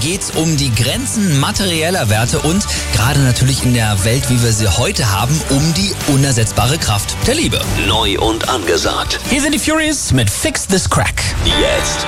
geht's um die Grenzen materieller Werte und gerade natürlich in der Welt, wie wir sie heute haben, um die unersetzbare Kraft der Liebe. Neu und angesagt. Hier sind die Furies mit Fix This Crack. Jetzt